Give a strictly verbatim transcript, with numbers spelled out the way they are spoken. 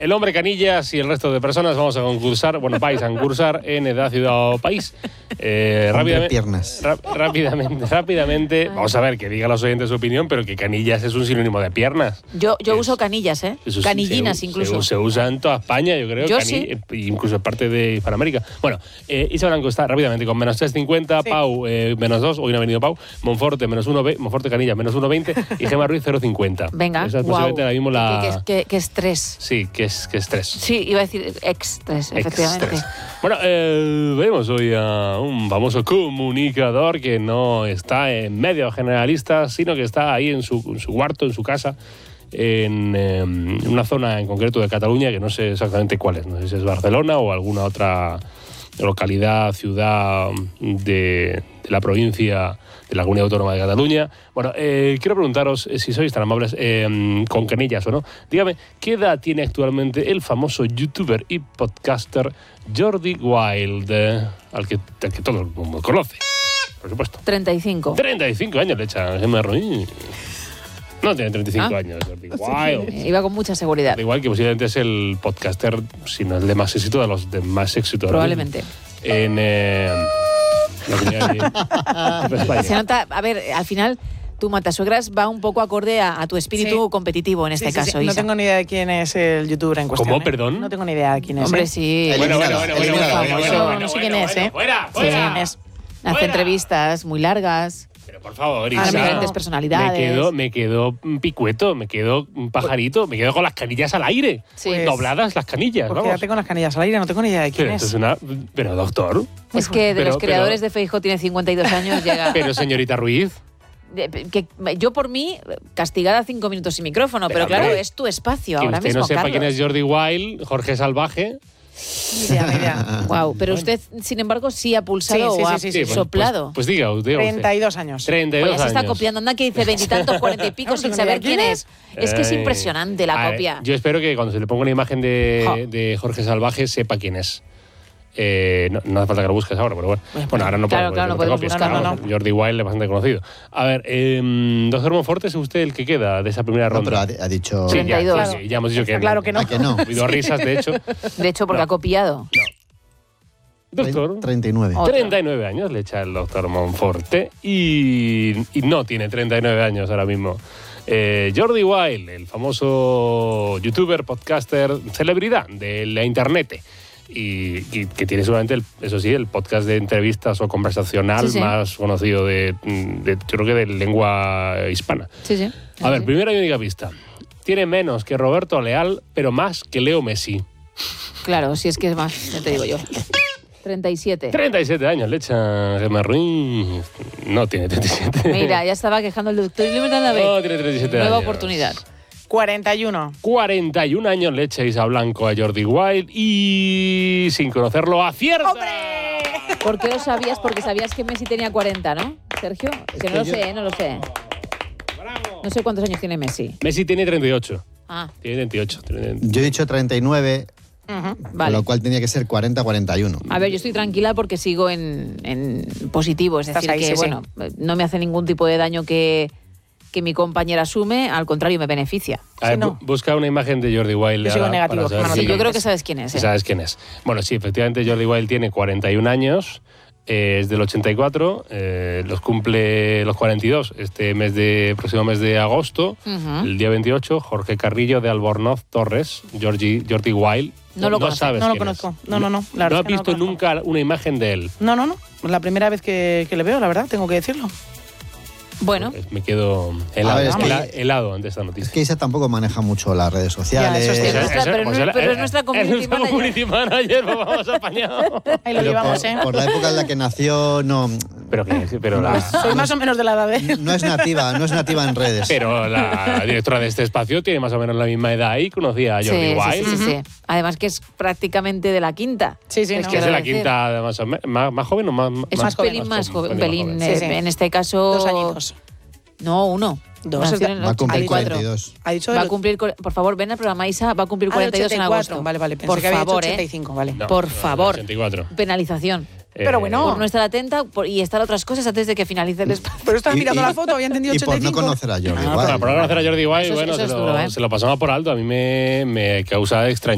El hombre Canillas y el resto de personas vamos a concursar, bueno, vais a concursar en Edad, Ciudad o País. Eh, rápidamente, piernas. Ra rápidamente, rápidamente, vamos a ver, que digan los oyentes su opinión, pero que canillas es un sinónimo de piernas. Yo, yo es, uso canillas, ¿eh? Eso, Canillinas se, incluso. Se, se usa en toda España, yo creo. Yo cani sí. Incluso en parte de Hispanoamérica. Bueno, eh, Isa Blanco está rápidamente con menos tres cincuenta, sí. Pau eh, menos dos, hoy no ha venido Pau, Monforte menos uno, Monforte Canillas menos uno veinte y Gemma Ruiz cero cincuenta. Venga, esa es wow. posiblemente ahora mismo la... ¿Qué, qué, qué, qué estrés? Sí, que es, que estrés. Sí, iba a decir ex-tres, efectivamente. Ex-tres. Bueno, eh, vemos hoy a un famoso comunicador que no está en medios generalistas, sino que está ahí en su, en su cuarto, en su casa, en, eh, en una zona en concreto de Cataluña, que no sé exactamente cuál es. No sé si es Barcelona o alguna otra localidad, ciudad de, de la provincia de la Comunidad Autónoma de Cataluña. Bueno, eh, quiero preguntaros, eh, si sois tan amables, eh, con canillas o no, dígame, ¿qué edad tiene actualmente el famoso youtuber y podcaster Jordi Wild, eh, al, que, al que todo el mundo conoce, por supuesto? treinta y cinco. treinta y cinco años le echa Gemma Ruiz. No tiene treinta y cinco ¿Ah? años, Jordi Wild. Iba con mucha seguridad. Igual que posiblemente es el podcaster, si no el de más éxito, de los de más éxito. Probablemente. En... Eh, la comunidad de, de Se nota, a ver, al final tu Matasuegras va un poco acorde a, a tu espíritu sí. competitivo en este sí, sí, caso, sí. Isa. No tengo ni idea de quién es el youtuber en cuestión. ¿Cómo, ¿eh? perdón? No tengo ni idea de quién es. Hombre, ¿eh? sí. Bueno, bueno, bueno, bueno, bueno, bueno, bueno, bueno, no sé quién bueno, es, bueno, ¿eh? fuera, Sí, fuera. quién es. Hace Fuera. entrevistas muy largas. Pero por favor, A Isa, diferentes personalidades. Me quedo, me quedo picueto, me quedo un pajarito, me quedo con las canillas al aire. Sí. Pues- Dobladas las canillas, Pues vamos. quédate con las canillas al aire, no tengo ni idea de quién Pero, es. esto es una, pero doctor, Es que de Pero- los creadores pero- de Feijóo tiene cincuenta y dos años, llega... pero señorita Ruiz. de- que yo por mí, castigada cinco minutos sin micrófono, pero, Pero, claro, hombre, es tu espacio Que ahora usted mismo, no sepa Carlos. quién es Jordi Wild, Jorge Salvaje. Ni idea, ni idea. Wow, pero usted, sin embargo, sí ha pulsado Sí, sí, o ha sí, sí, sí. pues- soplado. Pues, pues diga, usted. treinta y dos años. treinta y dos Oye, se está años. copiando. Anda que dice veintitantos, cuarenta y pico No sin tengo ni saber idea quién quién es. Es que es Eh, impresionante a la ver, copia. Yo espero que cuando se le ponga una imagen de, Ja. de Jorge Salvaje sepa quién es. Eh, no, no hace falta que lo busques ahora, pero bueno. Bueno, ahora no Claro, podemos, claro, no te podemos copies, buscarlo, claro. no. Jordi Wild es bastante conocido. A ver, eh, doctor Monforte, ¿es usted el que queda de esa primera No, ronda? pero ha, ha dicho... Sí, ya, treinta y dos. sí, sí, ya hemos dicho que Claro que no. ¿A que no? Ha habido risas, de hecho. De hecho, porque No. ha copiado. Doctor, treinta y nueve. Otro. treinta y nueve años le echa el doctor Monforte y, y no tiene treinta y nueve años ahora mismo. Eh, Jordi Wild, el famoso youtuber, podcaster, celebridad de la internet. Y, y que tiene seguramente, el, eso sí, el podcast de entrevistas o conversacional Sí, sí. más conocido de, de, yo creo que de lengua hispana. Sí, sí. A ver, Sí. primera y única pista. Tiene menos que Roberto Leal, pero más que Leo Messi. Claro, si es que es más, ya te digo yo. treinta y siete. treinta y siete años le echa Gemma Ruiz. No tiene treinta y siete. Mira, ya estaba quejando el doctor y le metan la vez. No, tiene treinta y siete Nueva años. oportunidad. cuarenta y uno. cuarenta y un años le echa Isa Blanco a Jordi Wild y sin conocerlo acierta. ¿Por qué lo sabías? Porque sabías que Messi tenía cuarenta, ¿no, Sergio? Que que no lo yo- sé, no lo sé. No sé cuántos años tiene Messi. Messi tiene treinta y ocho. Ah, Tiene treinta y ocho. Tiene- Yo he dicho treinta y nueve, Ujú. con vale. lo cual tenía que ser cuarenta a cuarenta y uno. A ver, yo estoy tranquila porque sigo en, en positivo. Es Estás decir, ahí, que sí, sí. bueno, no me hace ningún tipo de daño que, que mi compañera asume. Al contrario, me beneficia. A ver, Sí, no. bu- busca una imagen de Jordi Wild. Yo sigo ahora negativo, para saber Gemma, no si- Sí, te yo creo que preocupes. sabes quién es. ¿eh? ¿Sabes quién es? Bueno, sí, efectivamente Jordi Wild tiene cuarenta y un años. eh, es del ochenta y cuatro. eh, los cumple los cuarenta y dos este mes de próximo mes de agosto. Ujú. El día veintiocho, Jorge Carrillo de Albornoz Torres, Jordi, Jordi Wild. No lo conoces. sabes No lo quién es. conozco. No, no, no. ¿No La verdad has es que no lo visto conozco. nunca una imagen de él? No, no, no. La primera vez que, que le veo, la verdad, tengo que decirlo. Bueno, Pues me quedo helado, A ver, es que- hela- helado ante esta noticia. Es que Isa tampoco maneja mucho las redes sociales. eso es Pero cierto. nuestra- pero no- pero es nuestra community es nuestra manager. community manager, pues vamos apañado. Ahí lo Pero llevamos, por, ¿eh? por la época en la que nació, no, Pero, que- pero, la, Soy más o menos de la edad de... no es nativa, no es nativa en redes. pero la directora de este espacio tiene más o menos la misma edad y conocía a sí, Jordi sí, Wild. sí, sí, sí. Además que es prácticamente de la quinta. Sí, sí, Es no. Que es de la Quiero decir. quinta, más, o me- más, más joven o más, Es Más un joven, pelín más más joven, un pelín pelín, más eh, joven. Sí, sí. en este caso... Dos añitos. No, uno. Dos, Nació es de- en el Va a cumplir ochenta y cuatro. cuarenta y dos. Ha dicho Va a del- cumplir, cu- por favor, ven al programa, Isa, va a cumplir Ah, del cuarenta y dos en ochenta y cuatro. agosto. Vale, vale. Pensé por que había dicho favor, ochenta y ¿eh? cinco, vale. No, Por no, favor. ochenta y cuatro. Penalización. Pero bueno. Por no estar atenta por- y estar a otras cosas antes de que finalice el espacio. Pero estaba Y- mirando y- la foto, había entendido Y por ochenta y no cinco. conocer a Jordi Ah, Wild. por no conocer a Jordi Wild, Eso es- bueno, eso se, es lo, duro, ¿eh? se lo pasamos por alto. A mí me, me causa extrañeza.